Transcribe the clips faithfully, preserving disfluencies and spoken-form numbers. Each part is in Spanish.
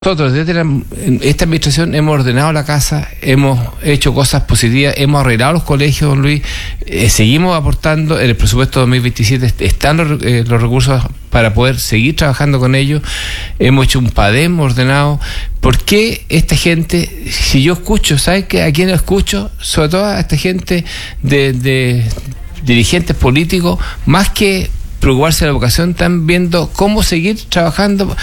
Nosotros desde la, esta administración hemos ordenado la casa, hemos hecho cosas positivas, hemos arreglado los colegios, don Luis, eh, seguimos aportando, en el presupuesto dos mil veintisiete están los, eh, los recursos para poder seguir trabajando con ellos, hemos hecho un PADEM ordenado. ¿Por qué esta gente, si yo escucho, ¿sabes qué? ¿A quién lo escucho? Sobre todo a esta gente de, de dirigentes políticos, más que preocuparse de la vocación, están viendo cómo seguir trabajando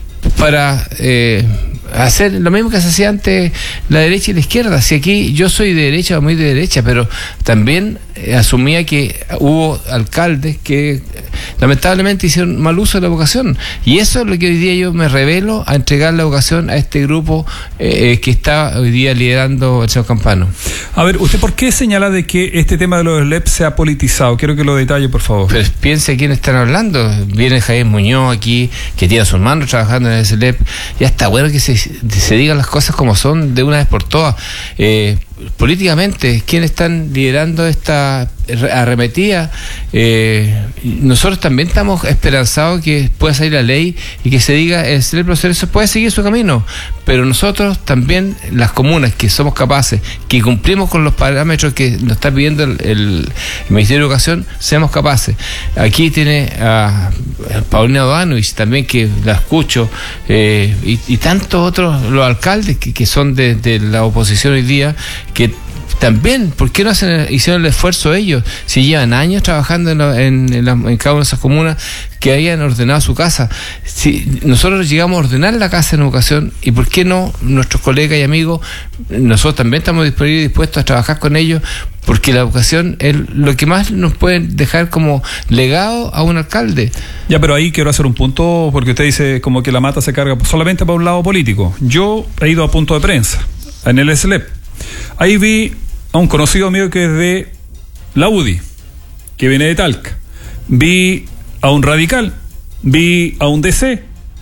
para eh, hacer lo mismo que se hacía antes la derecha y la izquierda. Si aquí yo soy de derecha o muy de derecha, pero también eh, asumía que hubo alcaldes que lamentablemente hicieron mal uso de la vocación, y eso es lo que hoy día yo me revelo a entregar la vocación a este grupo eh, que está hoy día liderando el señor Campano. A ver, ¿usted por qué señala de que este tema de los S L E P se ha politizado? Quiero que lo detalle, por favor. Pero piense quién están hablando. Viene Javier Muñoz aquí, que tiene a su hermano trabajando en el S L E P. Ya está bueno que se, se digan las cosas como son de una vez por todas. Eh, políticamente, ¿quiénes están liderando esta arremetida? Eh, nosotros también estamos esperanzados que pueda salir la ley y que se diga el S L E P proceso puede seguir su camino, pero nosotros también, las comunas que somos capaces, que cumplimos con los parámetros que nos está pidiendo el, el, el Ministerio de Educación, seamos capaces. Aquí tiene a, a Paulina Odanovich también, que la escucho, eh, y, y tantos otros, los alcaldes que, que son de, de la oposición hoy día, que también, ¿por qué no hacen, hicieron el esfuerzo ellos? Si llevan años trabajando en, la, en, en, la, en cada una de esas comunas, que hayan ordenado su casa. Si nosotros llegamos a ordenar la casa en educación, ¿y por qué no nuestros colegas y amigos? Nosotros también estamos disponibles y dispuestos a trabajar con ellos, porque la educación es lo que más nos puede dejar como legado a un alcalde. Ya, pero ahí quiero hacer un punto, porque usted dice como que la mata se carga solamente para un lado político. Yo he ido a punto de prensa en el S L E P. Ahí vi a un conocido mío que es de la U D I, que viene de Talca. Vi a un radical, vi a un D C,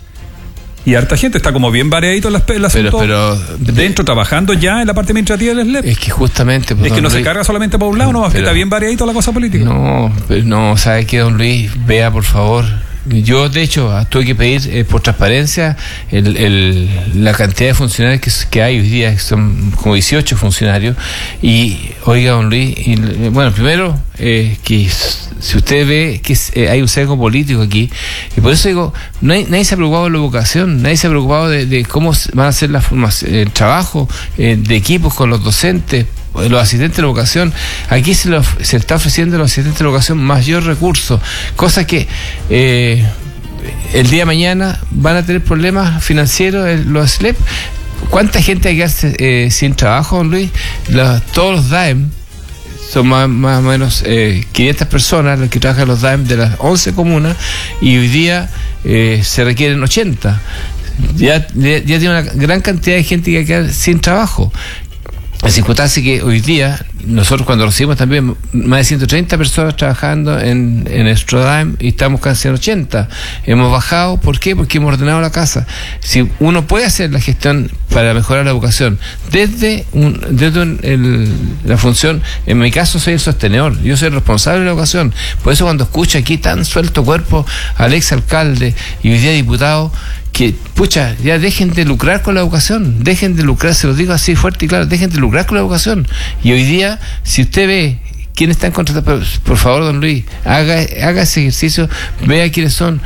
y harta gente está como bien variadito en las el asunto, pero, pero dentro, trabajando ya en la parte administrativa del S L E P. Es que justamente pues, es que no Luis, se carga solamente por un lado, no, pero, está bien variadito la cosa política. No, no, ¿sabe qué, don Luis? Vea, por favor. Yo, de hecho, tuve que pedir eh, por transparencia el, el, la cantidad de funcionarios que, que hay hoy día, que son como dieciocho funcionarios. Y, oiga, don Luis, y, bueno, primero, eh, que si usted ve que eh, hay un sesgo político aquí, y por eso digo, no hay, nadie se ha preocupado de la vocación, nadie se ha preocupado de, de cómo van a ser la formación, el trabajo eh, de equipos con los docentes, los asistentes de la educación. Aquí se, lo, se está ofreciendo a los asistentes de la educación mayor recurso, cosa que eh, el día de mañana van a tener problemas financieros los S L E P. ¿Cuánta gente hay que quedarse eh, sin trabajo, don Luis? Los, todos los D A E M son más, más o menos eh, quinientas personas las que trabajan en los D A E M de las once comunas, y hoy día eh, se requieren ochenta. Ya, ya, ya tiene una gran cantidad de gente que hay que quedar sin trabajo. Es circunstancia que hoy día, nosotros cuando recibimos también más de ciento treinta personas trabajando en, en nuestro D A E M, y estamos casi en ochenta. Hemos bajado, ¿por qué? Porque hemos ordenado la casa. Si uno puede hacer la gestión para mejorar la educación desde, un, desde un, el, la función, en mi caso soy el sostenedor, yo soy el responsable de la educación. Por eso cuando escucho aquí tan suelto cuerpo al ex alcalde y hoy día diputado, que, pucha, ya dejen de lucrar con la educación, dejen de lucrar, se lo digo así fuerte y claro, dejen de lucrar con la educación. Y hoy día, si usted ve quiénes están contratados, por, por favor, don Luis, haga, haga ese ejercicio, vea quiénes son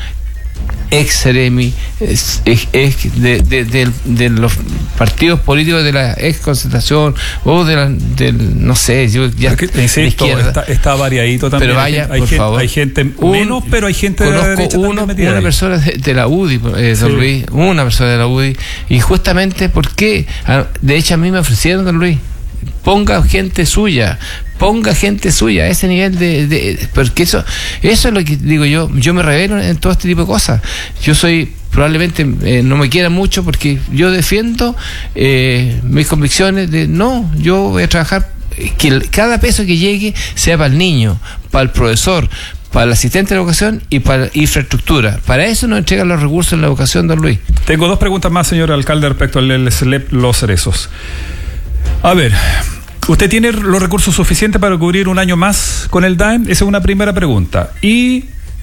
ex Seremi, es, es, es de, de, de, de los partidos políticos de la ex concentración o de la, del, no sé, yo ya insisto, está, está variadito también. Pero vaya, hay, por gente, favor. Hay gente un, menos, pero hay gente de la derecha uno, metida una ahí. persona de, de la U D I, eh, don sí. Luis, una persona de la U D I, y justamente porque, de hecho a mí me ofrecieron, don Luis, ponga gente suya, ponga gente suya a ese nivel de, de porque eso eso es lo que digo yo, yo me revelo en todo este tipo de cosas. Yo soy, probablemente eh, no me quieran mucho porque yo defiendo eh, mis convicciones de no, yo voy a trabajar que el, cada peso que llegue sea para el niño, para el profesor, para el asistente de educación y para la infraestructura. Para eso nos entregan los recursos en la educación, don Luis. Tengo dos preguntas más, señor alcalde, respecto al S L E P Los Cerezos. A ver, ¿usted tiene los recursos suficientes para cubrir un año más con el D A E M? Esa es una primera pregunta. Y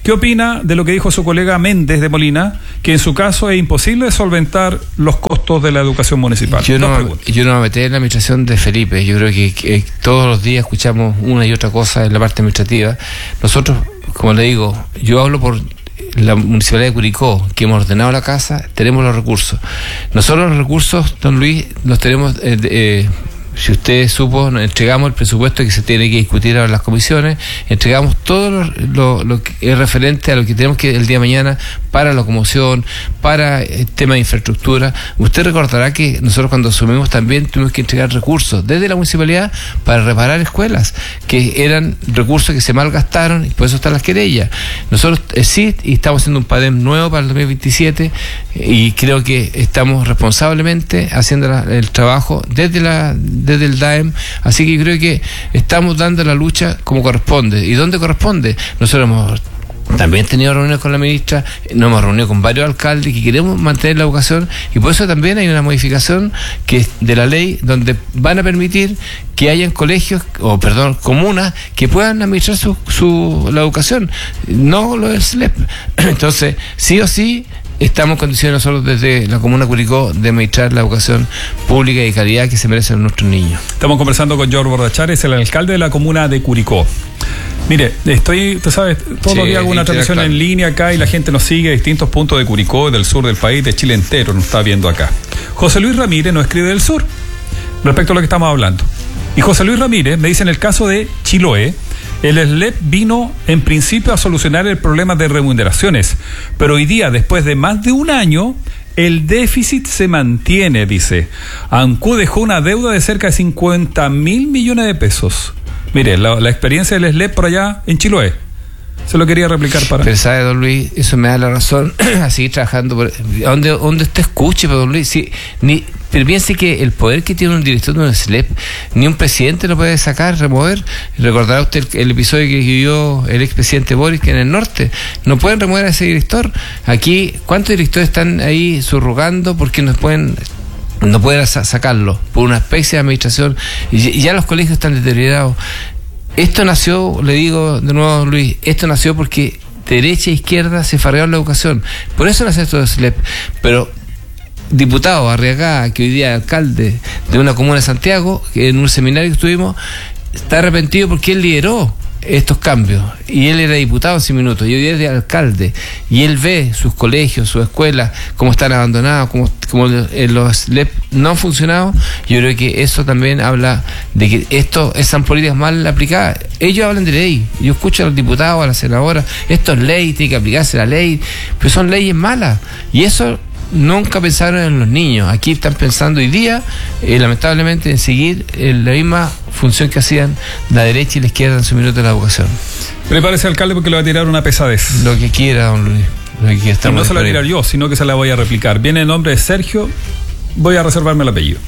¿Qué opina de lo que dijo su colega Méndez de Molina, que en su caso es imposible solventar los costos de la educación municipal? Yo no, yo no me metí en la administración de Felipe. Yo creo que, que todos los días escuchamos una y otra cosa en la parte administrativa. Nosotros, como le digo, yo hablo por la Municipalidad de Curicó, que hemos ordenado la casa, tenemos los recursos. Nosotros los recursos, don Luis, los tenemos... Eh, eh, si usted supo, nos entregamos el presupuesto que se tiene que discutir ahora en las comisiones, entregamos todo lo, lo, lo que es referente a lo que tenemos que el día de mañana para la locomoción, para el tema de infraestructura. Usted recordará que nosotros cuando asumimos también tuvimos que entregar recursos desde la municipalidad para reparar escuelas, que eran recursos que se malgastaron y por eso están las querellas. Nosotros eh, sí y estamos haciendo un PADEM nuevo para el dos mil veintisiete y creo que estamos responsablemente haciendo la, el trabajo desde la desde el D A E M, así que yo creo que estamos dando la lucha como corresponde. ¿Y dónde corresponde? Nosotros hemos también tenido reuniones con la ministra, nos hemos reunido con varios alcaldes que queremos mantener la educación y por eso también hay una modificación que de la ley donde van a permitir que hayan colegios, o perdón, comunas que puedan administrar su, su la educación, no lo del S L E P. Entonces, sí o sí, estamos en condiciones nosotros desde la Comuna Curicó de administrar la educación pública y de calidad que se merecen nuestros niños. Estamos conversando con George Bordachares, el alcalde de la Comuna de Curicó. Mire, estoy, tú sabes, todos los días hago una transmisión en línea acá y la gente nos sigue de distintos puntos de Curicó, del sur del país, de Chile entero, nos está viendo acá. José Luis Ramírez nos escribe del sur, respecto a lo que estamos hablando. Y José Luis Ramírez me dice en el caso de Chiloé, el S L E P vino en principio a solucionar el problema de remuneraciones, pero hoy día, después de más de un año, el déficit se mantiene, dice. ANCU dejó una deuda de cerca de cincuenta mil millones de pesos. Mire, la, la experiencia del S L E P por allá en Chiloé. Se lo quería replicar para... Pero sabe, don Luis, eso me da la razón a seguir trabajando. Por, donde, donde usted escuche, pero don Luis, si, ni... Pero piense que el poder que tiene un director de un S L E P, ni un presidente lo puede sacar, remover. Recordará usted el, el episodio que vivió el expresidente Boris, que en el norte no pueden remover a ese director. Aquí, ¿cuántos directores están ahí subrogando porque no pueden... no pueden sacarlo por una especie de administración? Y ya los colegios están deteriorados. Esto nació, le digo de nuevo, Luis, esto nació porque derecha e izquierda se farrearon la educación. Por eso nació esto de S L E P. Pero diputado Arriagada, que hoy día es alcalde de una comuna de Santiago, que en un seminario que estuvimos, está arrepentido porque él lideró estos cambios y él era diputado en cinco minutos y hoy día es de alcalde y él ve sus colegios, sus escuelas, cómo están abandonados, cómo, cómo los S L E P no han funcionado. Yo creo que eso también habla de que esto esas políticas mal aplicadas. Ellos hablan de ley, yo escucho a los diputados, a las senadoras, esto es ley, tiene que aplicarse la ley, pero son leyes malas y eso nunca pensaron en los niños. Aquí están pensando hoy día, eh, lamentablemente, en seguir eh, la misma función que hacían la derecha y la izquierda en su minuto de la educación. Prepárese, alcalde, porque le va a tirar una pesadez. Lo que quiera, don Luis. Lo que quiera, y no se la voy a tirar yo, sino que se la voy a replicar. Viene el nombre de Sergio, voy a reservarme el apellido.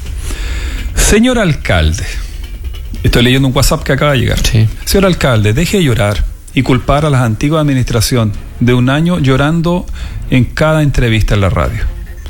Señor alcalde, estoy leyendo un WhatsApp que acaba de llegar. Sí. Señor alcalde, deje de llorar y culpar a la antigua administración de un año llorando en cada entrevista en la radio.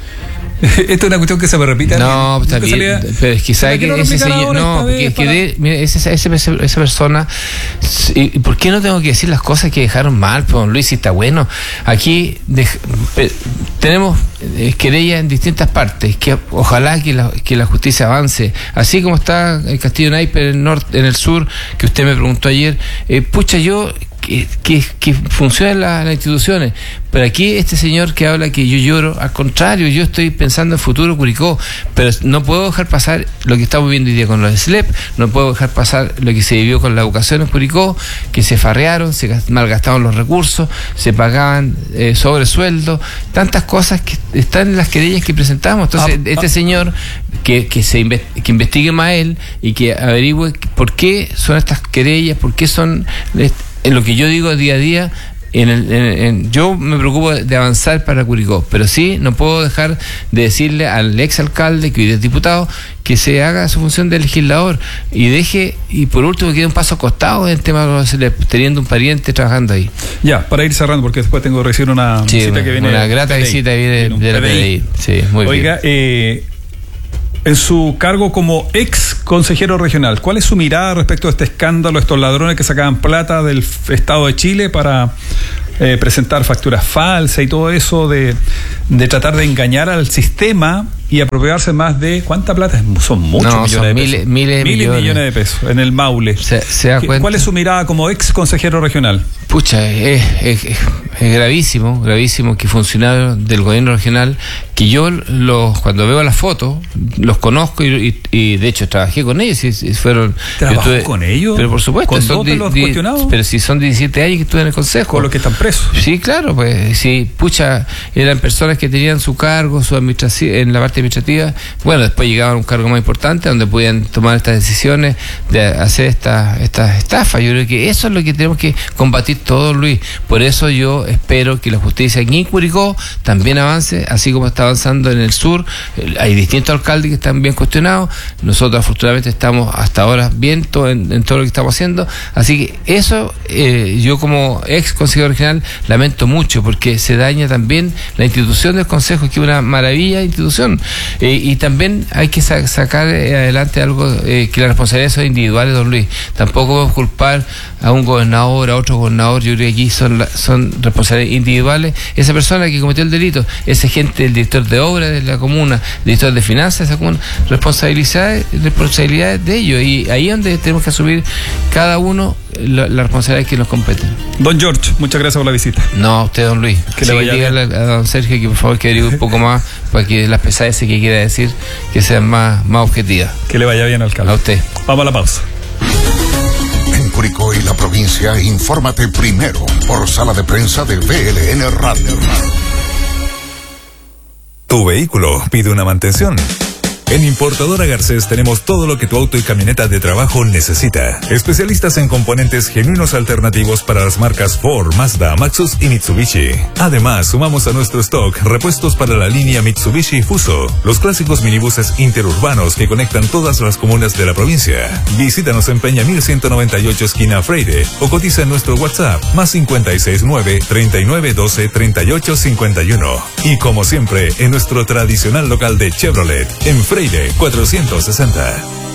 Esta es una cuestión que se me repite. No, está bien, salía, pero es que sabe que ese señor, no, porque que de, mire, esa, esa, esa persona, ¿y por qué no tengo que decir las cosas que dejaron mal, pues, Luis, si está bueno? Aquí de, pe, tenemos eh, querella en distintas partes, que ojalá que la, que la justicia avance, así como está el Castillo Naipe en el norte, en el sur, que usted me preguntó ayer, eh, pucha, yo que, que, que funcionen la, las instituciones, pero aquí este señor que habla que yo lloro, al contrario, yo estoy pensando en futuro Curicó, pero no puedo dejar pasar lo que estamos viendo hoy día con los S L E P, no puedo dejar pasar lo que se vivió con la educación en Curicó, que se farrearon, se malgastaron los recursos, se pagaban eh, sobresueldos, tantas cosas que están en las querellas que presentamos. Entonces ah, este ah, señor que, que se inve que investigue más él y que averigüe por qué son estas querellas, por qué son en lo que yo digo día a día. En el, en, en, yo me preocupo de avanzar para Curicó, pero sí no puedo dejar de decirle al ex alcalde que hoy es diputado que se haga su función de legislador y deje, y por último quede un paso acostado en el tema de los, teniendo un pariente trabajando ahí. Ya, para ir cerrando, porque después tengo que recibir una sí, visita una, que viene una grata P D I, visita viene de la P D I. Sí, muy Oiga, bien. eh en su cargo como ex consejero regional, ¿cuál es su mirada respecto a este escándalo, estos ladrones que sacaban plata del Estado de Chile para eh, presentar facturas falsas y todo eso de, de tratar de engañar al sistema y apropiarse más de... ¿Cuánta plata? Son muchos no, millones son de miles, pesos. Miles de miles millones. millones de pesos en el Maule. Se, se da cuenta. ¿Cuál es su mirada como ex consejero regional? Pucha, es, es, es gravísimo, gravísimo que funcionarios del gobierno regional, que yo los cuando veo las fotos, los conozco y, y, y de hecho trabajé con ellos. Y, y fueron, ¿Trabajó estuve, con ellos? Pero por supuesto. ¿Con son dos di, de los di, cuestionados? Pero si son diecisiete años que estuve en el consejo. Con los que están presos. Sí, claro, pues sí, pucha, eran personas que tenían su cargo, su administración, en la parte administrativa. Bueno, después llegaban a un cargo más importante donde podían tomar estas decisiones de hacer estas estas estafas. Yo creo que eso es lo que tenemos que combatir todos, Luis. Por eso yo espero que la justicia aquí en Curicó también avance, así como está avanzando en el sur. Hay distintos alcaldes que están bien cuestionados. Nosotros afortunadamente estamos hasta ahora bien todo en, en todo lo que estamos haciendo. Así que eso, eh, yo como ex consejero regional lamento mucho, porque se daña también la institución del consejo, que es una maravilla de institución. Eh, y también hay que sa- sacar adelante algo, eh, que las responsabilidades son individuales, don Luis. Tampoco podemos culpar a un gobernador, a otro gobernador. Yo creo que aquí son, la, son responsabilidades individuales. Esa persona que cometió el delito, ese gente, el director de obra de la comuna, el director de finanzas de esa comuna, responsabilidades, responsabilidades de ellos. Y ahí es donde tenemos que asumir cada uno las la responsabilidades que nos competen. Don George, muchas gracias por la visita. No, a usted, don Luis. Que le vaya dígale a don Sergio que por favor que averigüe un poco más para que las pesadeces que quiera decir que sean más, más objetivas. Que le vaya bien, alcalde. A usted. Vamos a la pausa. En Curicó y la provincia, infórmate primero por Sala de Prensa de V L N Radio. Tu vehículo pide una mantención. En Importadora Garcés tenemos todo lo que tu auto y camioneta de trabajo necesita. Especialistas en componentes genuinos alternativos para las marcas Ford, Mazda, Maxus y Mitsubishi. Además, sumamos a nuestro stock repuestos para la línea Mitsubishi Fuso, los clásicos minibuses interurbanos que conectan todas las comunas de la provincia. Visítanos en Peña mil ciento noventa y ocho esquina Freire o cotiza en nuestro WhatsApp más cincuenta y seis nueve, treinta y nueve doce, treinta y ocho cincuenta y uno. Y como siempre, en nuestro tradicional local de Chevrolet, en Freire cuatrocientos sesenta.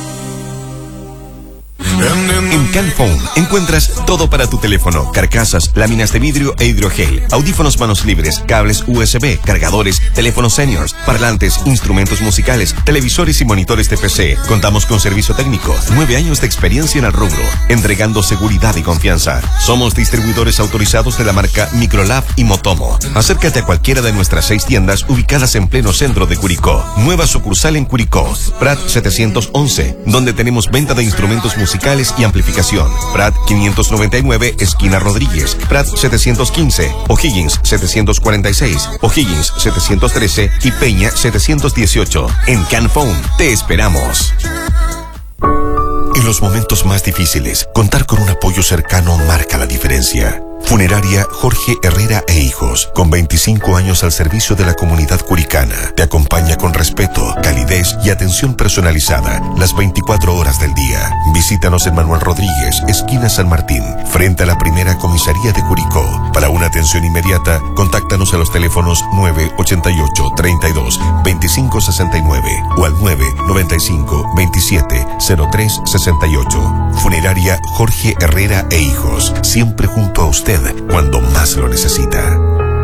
En Canphone encuentras todo para tu teléfono: carcasas, láminas de vidrio e hidrogel, audífonos manos libres, cables U S B, cargadores, teléfonos seniors, parlantes, instrumentos musicales, televisores y monitores de P C. Contamos con servicio técnico, nueve años de experiencia en el rubro, entregando seguridad y confianza. Somos distribuidores autorizados de la marca Microlab y Motomo. Acércate a cualquiera de nuestras seis tiendas ubicadas en pleno centro de Curicó. Nueva sucursal en Curicó, Prat setecientos once, donde tenemos venta de instrumentos musicales y amplificación. Prat quinientos noventa y nueve, esquina Rodríguez. Prat setecientos quince, O'Higgins setecientos cuarenta y seis, O'Higgins setecientos trece y Peña setecientos dieciocho. En Canphone te esperamos. En los momentos más difíciles, contar con un apoyo cercano marca la diferencia. Funeraria Jorge Herrera e Hijos, con veinticinco años al servicio de la comunidad curicana, te acompaña con respeto, calidez y atención personalizada las veinticuatro horas del día. Visítanos en Manuel Rodríguez, esquina San Martín, frente a la primera comisaría de Curicó. Para una atención inmediata, contáctanos a los teléfonos nueve ochenta y ocho, treinta y dos, veinticinco sesenta y nueve o al nueve noventa y cinco, veintisiete, cero tres sesenta y ocho. Funeraria Jorge Herrera e Hijos, siempre junto a usted cuando más lo necesita.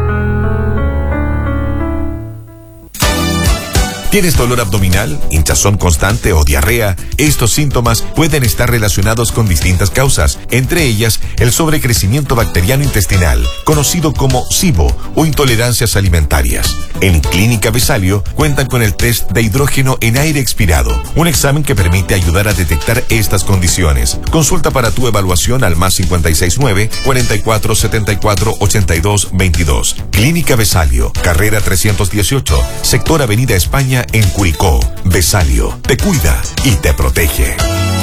¿Tienes dolor abdominal, hinchazón constante o diarrea? Estos síntomas pueden estar relacionados con distintas causas, entre ellas el sobrecrecimiento bacteriano intestinal, conocido como SIBO o intolerancias alimentarias. En Clínica Vesalio cuentan con el test de hidrógeno en aire expirado, un examen que permite ayudar a detectar estas condiciones. Consulta para tu evaluación al más cincuenta y seis nueve, cuarenta y cuatro, setenta y cuatro, ochenta y dos, veintidós. Clínica Vesalio, carrera trescientos dieciocho, sector Avenida España, en Curicó. Vesalio te cuida y te protege.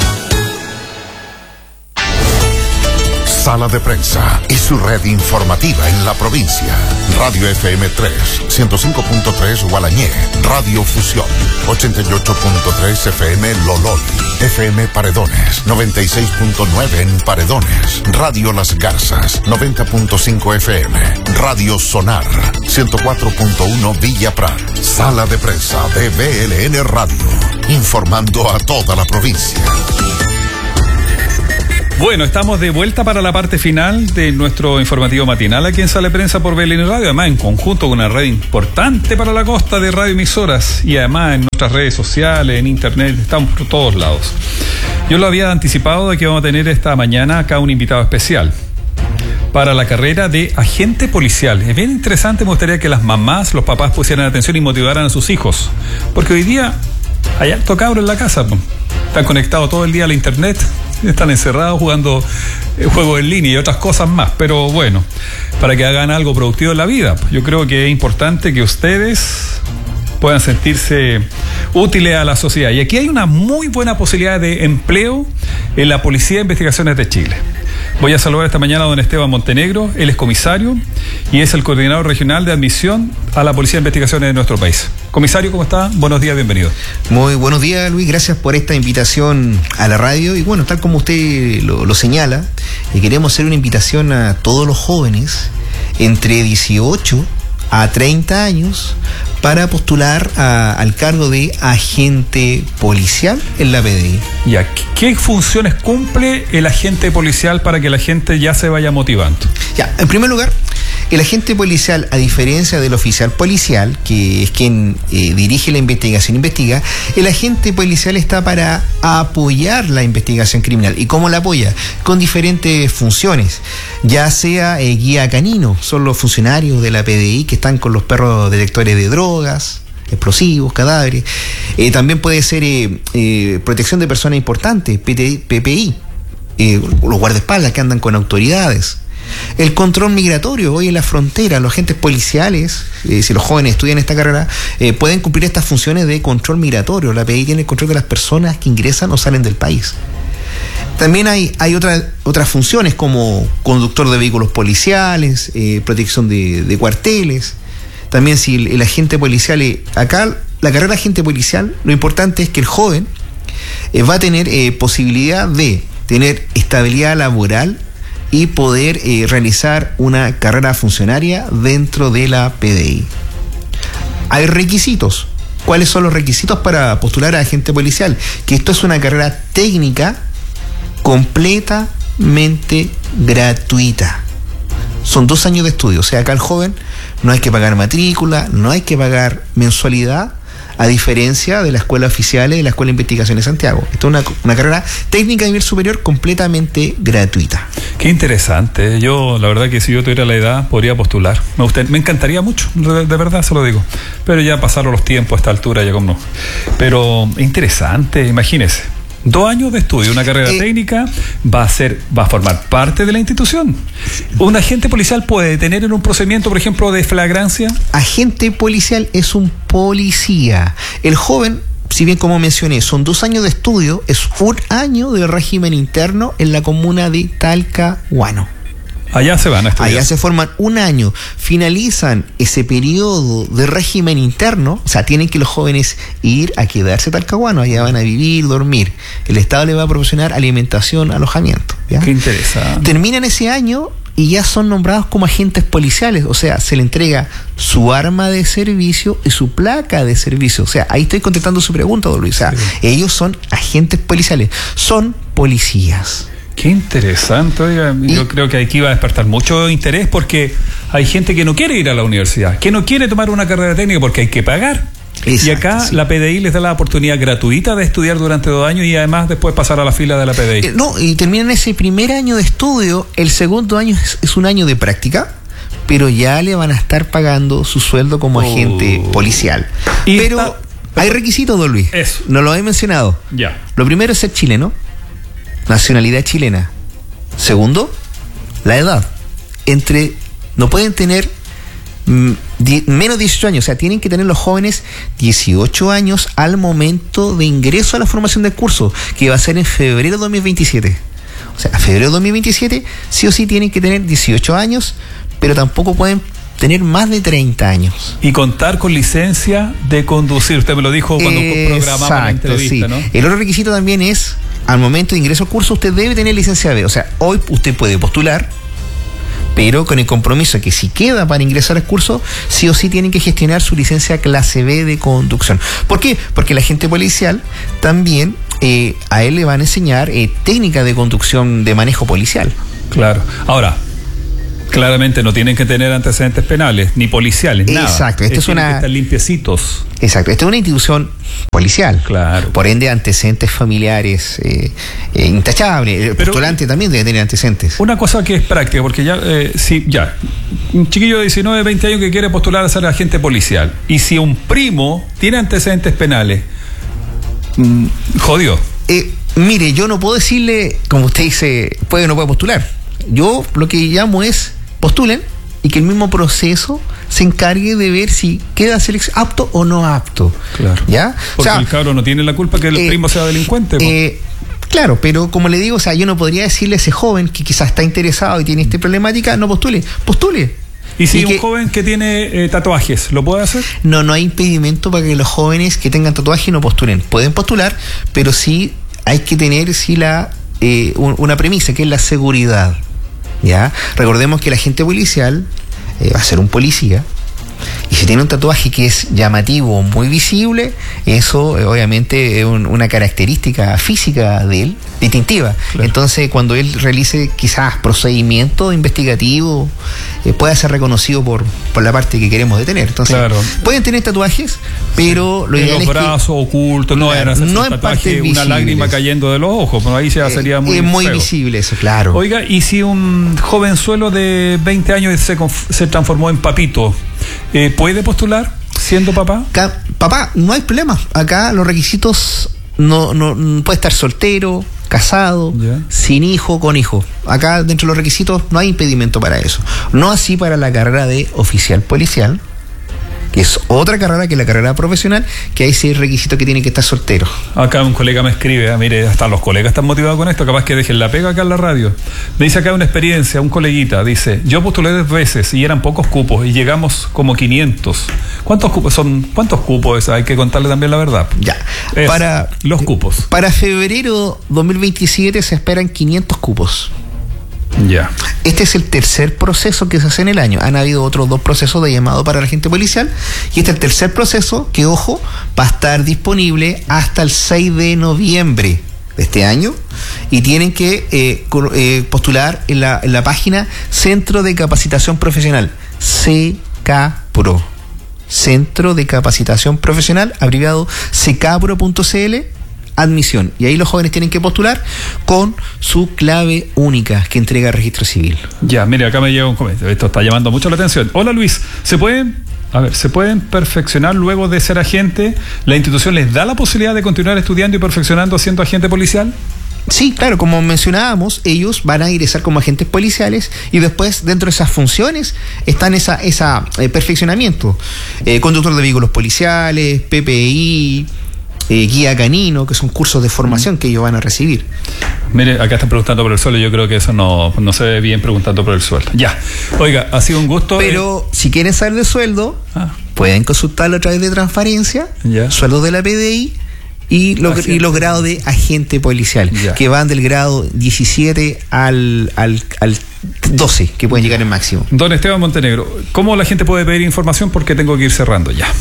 Sala de Prensa y su red informativa en la provincia. Radio F M tres, ciento cinco punto tres Gualañé. Radio Fusión, ochenta y ocho punto tres F M Lolol. F M Paredones, noventa y seis punto nueve en Paredones. Radio Las Garzas, noventa punto cinco F M. Radio Sonar, ciento cuatro punto uno Villa Prat. Sala de Prensa de V L N Radio, informando a toda la provincia. Bueno, estamos de vuelta para la parte final de nuestro informativo matinal aquí en Sala de Prensa por B L N Radio, además en conjunto con una red importante para la costa de radioemisoras y además en nuestras redes sociales, en internet, estamos por todos lados. Yo lo había anticipado de que vamos a tener esta mañana acá un invitado especial para la carrera de agente policial. Es bien interesante, me gustaría que las mamás, los papás pusieran atención y motivaran a sus hijos, porque hoy día hay harto cabro en la casa, están conectados todo el día a la internet, están encerrados jugando juegos en línea y otras cosas más, pero bueno, para que hagan algo productivo en la vida. Yo creo que es importante que ustedes puedan sentirse útiles a la sociedad. Y aquí hay una muy buena posibilidad de empleo en la Policía de Investigaciones de Chile. Voy a saludar esta mañana a don Esteban Montenegro, él es comisario y es el coordinador regional de admisión a la Policía de Investigaciones de nuestro país. Comisario, ¿cómo está? Buenos días, bienvenido. Muy buenos días, Luis, gracias por esta invitación a la radio. Y bueno, tal como usted lo, lo señala, eh, queremos hacer una invitación a todos los jóvenes entre dieciocho a treinta años para postular a, al cargo de agente policial en la P D I. Ya, ¿qué funciones cumple el agente policial para que la gente ya se vaya motivando? Ya, en primer lugar, el agente policial, a diferencia del oficial policial, que es quien eh, dirige la investigación, investiga, el agente policial está para apoyar la investigación criminal. ¿Y cómo la apoya? Con diferentes funciones, ya sea eh, guía canino, son los funcionarios de la P D I que están con los perros detectores de drogas, explosivos, cadáveres. Eh, también puede ser eh, eh, protección de personas importantes, P P I, eh, los guardaespaldas que andan con autoridades. El control migratorio, hoy en la frontera, los agentes policiales, eh, si los jóvenes estudian esta carrera, eh, pueden cumplir estas funciones de control migratorio. La P D I tiene el control de las personas que ingresan o salen del país. También hay, hay otras otras funciones como conductor de vehículos policiales, eh, protección de, de cuarteles. También si el, el agente policial, eh, acá la carrera de agente policial, lo importante es que el joven eh, va a tener eh, posibilidad de tener estabilidad laboral y poder eh, realizar una carrera funcionaria dentro de la P D I. Hay requisitos. ¿Cuáles son los requisitos para postular a agente policial? Que esto es una carrera técnica completamente gratuita. Son dos años de estudio. O sea, acá el joven no hay que pagar matrícula, no hay que pagar mensualidad, a diferencia de la escuela oficial de la Escuela de Investigación de Santiago. Esto es una, una carrera técnica de nivel superior completamente gratuita. Qué interesante. Yo, la verdad que si yo tuviera la edad, podría postular. Me gustaría, me encantaría mucho, de, de verdad se lo digo. Pero ya pasaron los tiempos a esta altura, ya como no. Pero interesante, imagínese. Dos años de estudio, una carrera eh, técnica, va a ser, va a formar parte de la institución. ¿Un agente policial puede detener en un procedimiento, por ejemplo, de flagrancia? Agente policial es un policía. El joven, si bien como mencioné, son dos años de estudio, es un año de régimen interno en la comuna de Talcahuano. Allá se van a estudiar. Allá se forman un año, finalizan ese periodo de régimen interno, o sea, tienen que los jóvenes ir a quedarse a Talcahuano, allá van a vivir, dormir. El Estado les va a proporcionar alimentación, alojamiento. ¿Ya? Qué interesante. Terminan ese año y ya son nombrados como agentes policiales, o sea, se le entrega su arma de servicio y su placa de servicio. O sea, ahí estoy contestando su pregunta, don Luis. O sea, sí. Ellos son agentes policiales, son policías. Qué interesante, oiga, yo creo que aquí va a despertar mucho interés porque hay gente que no quiere ir a la universidad, que no quiere tomar una carrera técnica porque hay que pagar. Exacto, y acá sí. La P D I les da la oportunidad gratuita de estudiar durante dos años y además después pasar a la fila de la P D I. Eh, no, y terminan ese primer año de estudio, el segundo año es, es un año de práctica, pero ya le van a estar pagando su sueldo como oh. agente policial. Y pero esta, hay requisitos, don Luis. Eso. No lo he mencionado. Ya. Lo primero es ser chileno. Nacionalidad chilena. Segundo, la edad. Entre, no pueden tener mm, di, menos de dieciocho años, o sea, tienen que tener los jóvenes dieciocho años al momento de ingreso a la formación del curso, que va a ser en febrero de dos mil veintisiete. O sea, a febrero de dos mil veintisiete, sí o sí tienen que tener dieciocho años, pero tampoco pueden tener más de treinta años. Y contar con licencia de conducir. Usted me lo dijo cuando programamos la entrevista, sí. ¿No? El otro requisito también es, al momento de ingreso al curso, usted debe tener licencia B. O sea, hoy usted puede postular, pero con el compromiso que si queda para ingresar al curso, sí o sí tienen que gestionar su licencia clase B de conducción. ¿Por qué? Porque el agente policial también eh, a él le van a enseñar eh, técnicas de conducción de manejo policial. Claro. Ahora, claramente no tienen que tener antecedentes penales, ni policiales, nada. Exacto. Esto es Tienen una... que estar limpiecitos. Exacto. Esta es una institución policial. Claro. Por ende, antecedentes familiares eh, eh, intachables. El Pero- postulante también debe tener antecedentes. Una cosa que es práctica, porque ya, eh, si, ya, un chiquillo de diecinueve, veinte años que quiere postular a ser agente policial, y si un primo tiene antecedentes penales, mm, jodió. Eh, mire, yo no puedo decirle, como usted dice, puede o no puede postular. Yo lo que llamo es postulen y que el mismo proceso se encargue de ver si queda selec- apto o no apto. Claro. ¿Ya? Porque el cabro no tiene la culpa que el eh, primo sea delincuente. po. eh, claro, pero como le digo, o sea, yo no podría decirle a ese joven que quizás está interesado y tiene esta problemática, no postule, postule. y si y un que- joven que tiene eh, tatuajes, ¿lo puede hacer? No, no hay impedimento para que los jóvenes que tengan tatuaje no postulen. Pueden postular, pero sí hay que tener sí la eh, un- una premisa, que es la seguridad. ¿Ya? Recordemos que el agente policial eh, va a ser un policía, y si tiene un tatuaje que es llamativo, muy visible, eso eh, obviamente es un- una característica física de él, distintiva. Claro. Entonces, cuando él realice quizás procedimientos investigativos, eh, pueda ser reconocido por, por la parte que queremos detener. Entonces, Claro. pueden tener tatuajes, pero lo En ideal los es que brazos ocultos, no Claro, era hacerse no un en tatuaje, partes una visibles. lágrima cayendo de los ojos, pero ahí ya eh, sería muy es muy feo. visible eso, claro. Oiga, y si un jovenzuelo de veinte años se, conf- se transformó en papito, eh, ¿puede postular siendo papá? Ca- papá, no hay problema. Acá los requisitos no, no, no puede estar soltero, casado, Ya. sin hijo, con hijo. Acá dentro de los requisitos no hay impedimento para eso. No así para la carrera de oficial policial, que es otra carrera que la carrera profesional, que hay seis requisitos que tiene que estar soltero. Acá un colega me escribe, ah, mire, hasta los colegas están motivados con esto, capaz que dejen la pega acá en la radio. Me dice acá una experiencia, un coleguita, dice, yo postulé dos veces y eran pocos cupos y llegamos como quinientos. ¿Cuántos cupos son? ¿Cuántos cupos? Hay que contarle también la verdad. Ya. Es, Para los cupos. Para febrero dos mil veintisiete se esperan quinientos cupos. Ya. Este es el tercer proceso que se hace en el año. Han habido otros dos procesos de llamado para el agente policial, y este es el tercer proceso que, ojo, va a estar disponible hasta el seis de noviembre de este año, y tienen que eh, col- eh, postular en la, en la página Centro de Capacitación Profesional, C K P R O. Centro de Capacitación Profesional, abreviado C K P R O punto C L, admisión. Y ahí los jóvenes tienen que postular con su clave única que entrega el registro civil. Ya, mire, acá me llega un comentario. Esto está llamando mucho la atención. Hola Luis, ¿se pueden, a ver, ¿se pueden perfeccionar luego de ser agente? ¿La institución les da la posibilidad de continuar estudiando y perfeccionando siendo agente policial? Sí, claro, como mencionábamos, ellos van a ingresar como agentes policiales, y después dentro de esas funciones están esa, esa eh, perfeccionamiento. Eh, conductor de vehículos policiales, P P I, eh, guía canino, que son cursos de formación que ellos van a recibir. Mire, acá están preguntando por el sueldo. Yo creo que eso no, no se ve bien preguntando por el sueldo. Ya. Oiga, ha sido un gusto. Pero eh, si quieren saber de sueldo, Ah. pueden consultarlo a través de transparencia, Ya. sueldos de la P D I y, lo, Agente. y los grados de agente policial, Ya. que van del grado diecisiete al, al, al doce, que pueden llegar en máximo. Don Esteban Montenegro, ¿cómo la gente puede pedir información? Porque tengo que ir cerrando ya.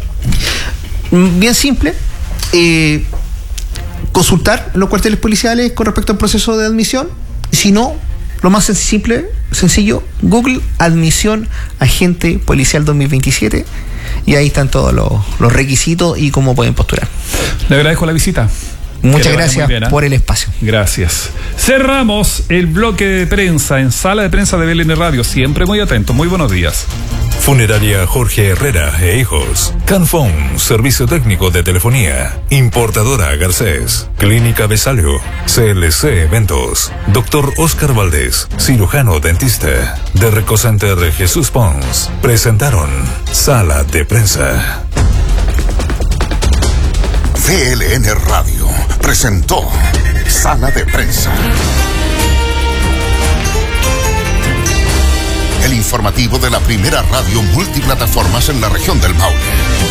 Bien simple, eh, consultar los cuarteles policiales con respecto al proceso de admisión. Si no, lo más simple, sencillo, Google admisión agente policial dos mil veintisiete, y ahí están todos los, los requisitos y cómo pueden postular. Le agradezco la visita. Muchas Que le vaya gracias muy bien, ¿eh? por el espacio. Gracias. Cerramos el bloque de prensa en Sala de Prensa de B L N Radio. Siempre muy atento. Muy buenos días. Funeraria Jorge Herrera e Hijos. Canfón, servicio técnico de telefonía. Importadora Garcés. Clínica Besalio. C L C Eventos. Doctor Oscar Valdés, cirujano dentista. De Recocenter Jesús Pons. Presentaron Sala de Prensa. V L N Radio presentó Sala de Prensa. El informativo de la primera radio multiplataformas en la región del Maule.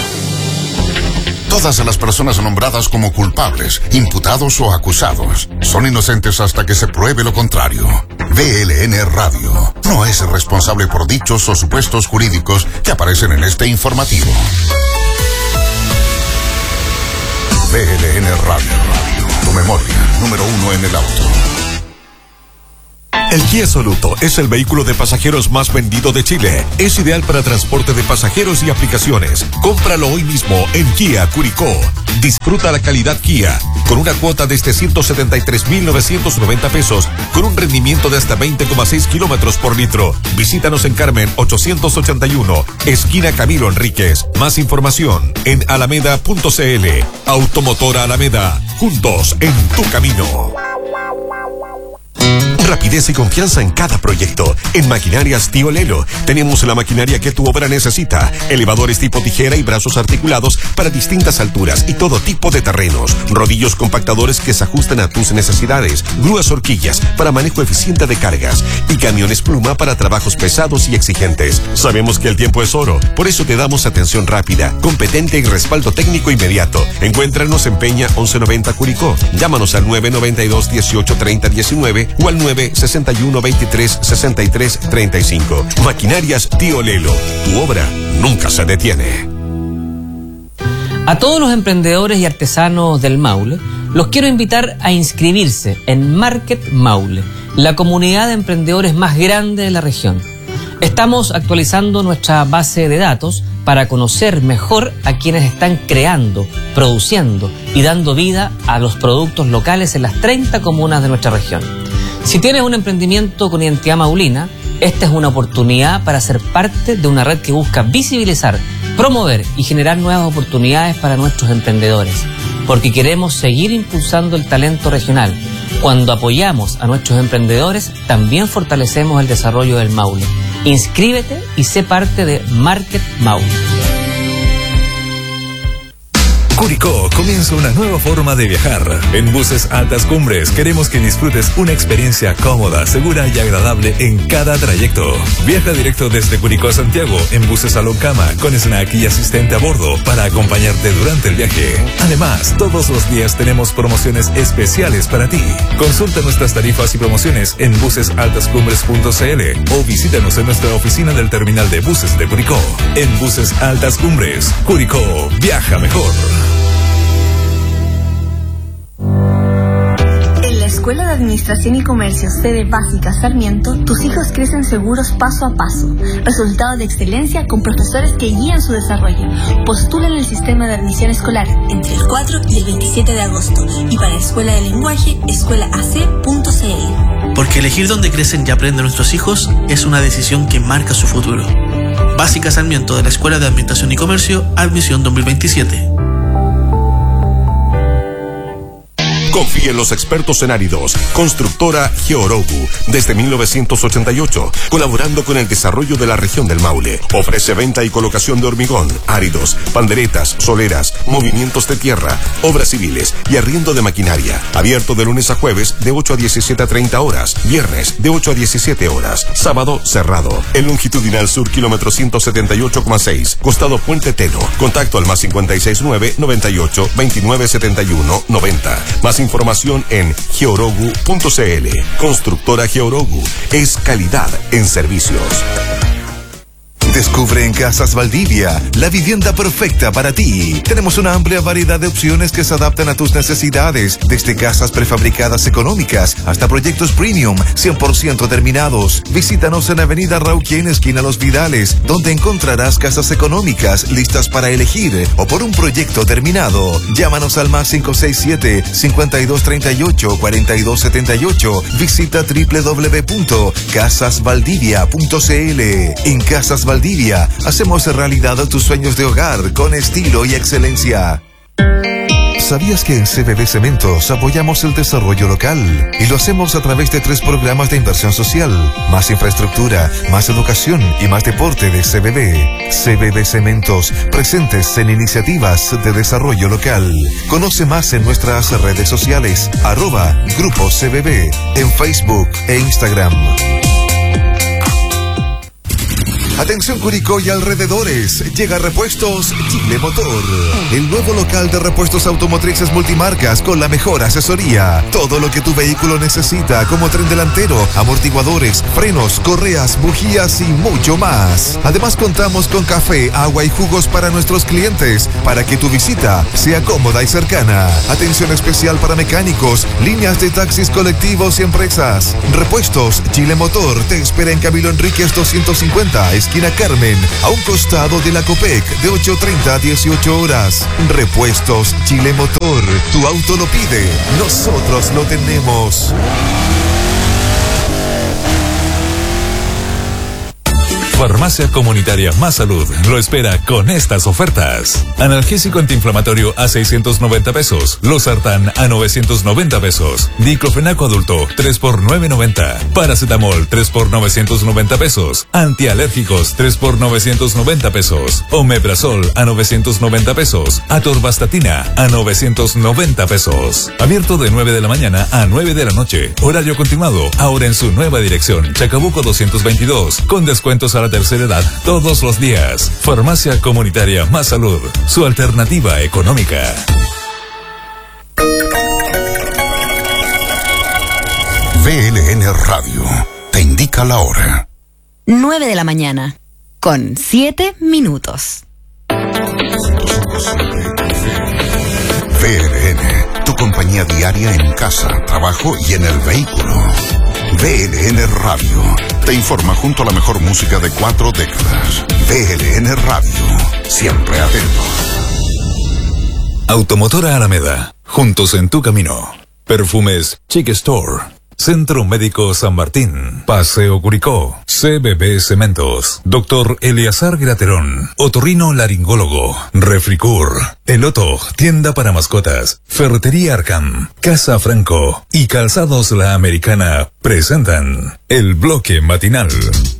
Todas las personas nombradas como culpables, imputados o acusados son inocentes hasta que se pruebe lo contrario. V L N Radio no es responsable por dichos o supuestos jurídicos que aparecen en este informativo. V L N Radio. tu memoria, número uno en el auto. El Kia Soluto es el vehículo de pasajeros más vendido de Chile. Es ideal para transporte de pasajeros y aplicaciones. Cómpralo hoy mismo en Kia Curicó. Disfruta la calidad Kia con una cuota desde ciento setenta y tres mil novecientos noventa pesos con un rendimiento de hasta veinte coma seis kilómetros por litro. Visítanos en Carmen ochocientos ochenta y uno, esquina Camilo Enríquez. Más información en alameda punto cl. Automotora Alameda. Juntos en tu camino. Rapidez y confianza en cada proyecto. En Maquinarias Tío Lelo tenemos la maquinaria que tu obra necesita. Elevadores tipo tijera y brazos articulados para distintas alturas y todo tipo de terrenos. Rodillos compactadores que se ajustan a tus necesidades. Grúas horquillas para manejo eficiente de cargas. Y camiones pluma para trabajos pesados y exigentes. Sabemos que el tiempo es oro, por eso te damos atención rápida, competente y respaldo técnico inmediato. Encuéntranos en Peña once noventa Curicó. Llámanos al nueve noventa y dos dieciocho treinta diecinueve o al nueve sesenta y uno veintitrés sesenta y tres treinta y cinco. Maquinarias Tío Lelo. Tu obra nunca se detiene. A todos los emprendedores y artesanos del Maule, los quiero invitar a inscribirse en Market Maule, la comunidad de emprendedores más grande de la región. Estamos actualizando nuestra base de datos para conocer mejor a quienes están creando, produciendo y dando vida a los productos locales en las treinta comunas de nuestra región. Si tienes un emprendimiento con identidad maulina, esta es una oportunidad para ser parte de una red que busca visibilizar, promover y generar nuevas oportunidades para nuestros emprendedores, porque queremos seguir impulsando el talento regional. Cuando apoyamos a nuestros emprendedores, también fortalecemos el desarrollo del Maule. Inscríbete y sé parte de Market Maule. Curicó comienza una nueva forma de viajar. En Buses Altas Cumbres queremos que disfrutes una experiencia cómoda, segura y agradable en cada trayecto. Viaja directo desde Curicó a Santiago en buses a Loncama con snack y asistente a bordo para acompañarte durante el viaje. Además, todos los días tenemos promociones especiales para ti. Consulta nuestras tarifas y promociones en buses altas cumbres punto cl o visítanos en nuestra oficina del terminal de buses de Curicó. En Buses Altas Cumbres, Curicó, viaja mejor. Escuela de Administración y Comercio, sede básica Sarmiento, tus hijos crecen seguros paso a paso. Resultados de excelencia con profesores que guían su desarrollo. Postula en el sistema de admisión escolar entre el cuatro y el veintisiete de agosto. Y para Escuela de Lenguaje, escuela a c punto c l. Porque elegir dónde crecen y aprenden nuestros hijos es una decisión que marca su futuro. Básica Sarmiento de la Escuela de Administración y Comercio, admisión dos mil veintisiete. Confía en los expertos en áridos. Constructora Georogu, desde mil novecientos ochenta y ocho, colaborando con el desarrollo de la región del Maule. Ofrece venta y colocación de hormigón, áridos, panderetas, soleras, movimientos de tierra, obras civiles y arriendo de maquinaria. Abierto de lunes a jueves de ocho a diecisiete a treinta horas, viernes de ocho a diecisiete horas, sábado cerrado. El longitudinal sur, kilómetro ciento setenta y ocho coma seis, costado Puente Teno. Contacto al más cincuenta y seis nueve noventa y ocho veintinueve setenta y uno noventa. Más información en georogu punto cl. Constructora Georogu es calidad en servicios. Descubre en Casas Valdivia la vivienda perfecta para ti. Tenemos una amplia variedad de opciones que se adaptan a tus necesidades, desde casas prefabricadas económicas hasta proyectos premium cien por ciento terminados. Visítanos en Avenida Rauquien, esquina Los Vidales, donde encontrarás casas económicas listas para elegir o por un proyecto terminado. Llámanos al más cinco seis siete, cincuenta y dos treinta y ocho, cuarenta y dos setenta y ocho. Visita doble u doble u doble u punto casas valdivia punto cl. En Casas Valdivia hacemos realidad tus sueños de hogar con estilo y excelencia. ¿Sabías que en C B B Cementos apoyamos el desarrollo local? Y lo hacemos a través de tres programas de inversión social: más infraestructura, más educación y más deporte de C B B. C B B Cementos, presentes en iniciativas de desarrollo local. Conoce más en nuestras redes sociales, arroba Grupo C B B, en Facebook e Instagram. Atención Curicó y alrededores, llega Repuestos Chile Motor, el nuevo local de repuestos automotrices multimarcas con la mejor asesoría. Todo lo que tu vehículo necesita, como tren delantero, amortiguadores, frenos, correas, bujías y mucho más. Además contamos con café, agua y jugos para nuestros clientes, para que tu visita sea cómoda y cercana. Atención especial para mecánicos, líneas de taxis colectivos y empresas. Repuestos Chile Motor te espera en Camilo Enríquez doscientos cincuenta, esquina Carmen, a un costado de la Copec, de ocho treinta a dieciocho horas. Repuestos Chile Motor, tu auto lo pide, nosotros lo tenemos. Farmacia Comunitaria Más Salud lo espera con estas ofertas. Analgésico antiinflamatorio a seiscientos noventa pesos. Losartán a novecientos noventa pesos. Diclofenaco adulto tres por novecientos noventa. Paracetamol tres por novecientos noventa pesos. Antialérgicos tres por novecientos noventa pesos. Omeprazol a novecientos noventa pesos. Atorvastatina a novecientos noventa pesos. Abierto de nueve de la mañana a nueve de la noche. Horario continuado. Ahora en su nueva dirección. Chacabuco doscientos veintidós. Con descuentos a la tercera edad todos los días. Farmacia Comunitaria Más Salud, su alternativa económica. V L N Radio te indica la hora. nueve de la mañana, con siete minutos. V L N, tu compañía diaria en casa, trabajo y en el vehículo. V L N Radio te informa junto a la mejor música de cuatro décadas. V L N Radio, siempre atento. Automotora Alameda, juntos en tu camino. Perfumes Chic Store. Centro Médico San Martín, Paseo Curicó, C B B Cementos, Doctor Eleazar Graterón, Otorrino Laringólogo, Refricur, Eloto, Tienda para Mascotas, Ferretería Arcam, Casa Franco y Calzados La Americana presentan el bloque matinal.